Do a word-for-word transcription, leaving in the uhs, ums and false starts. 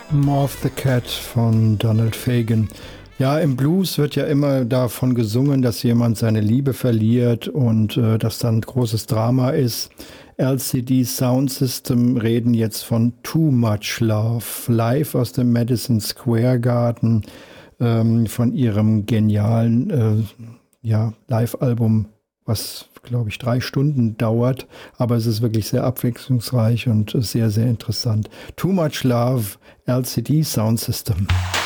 Morph the Cat von Donald Fagen. Ja, im Blues wird ja immer davon gesungen, dass jemand seine Liebe verliert und äh, dass dann ein großes Drama ist. L C D Sound System reden jetzt von Too Much Love, live aus dem Madison Square Garden, ähm, von ihrem genialen äh, ja, Live-Album, was, glaube ich, drei Stunden dauert, aber es ist wirklich sehr abwechslungsreich und sehr, sehr interessant. Too Much Love, L C D Sound System.